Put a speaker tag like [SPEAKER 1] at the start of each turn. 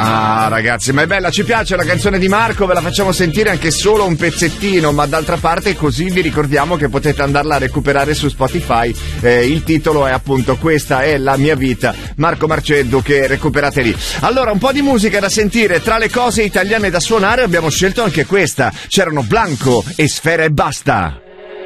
[SPEAKER 1] Ah ragazzi, ma è bella, ci piace la canzone di Marco, ve la facciamo sentire anche solo un pezzettino, ma d'altra parte così vi ricordiamo che potete andarla a recuperare su Spotify. Il titolo è appunto Questa è la mia vita, Marco Marceddu, che recuperate lì. Allora, un po' di musica da sentire. Tra le cose italiane da suonare abbiamo scelto anche questa. C'erano Blanco e Sfera e Basta.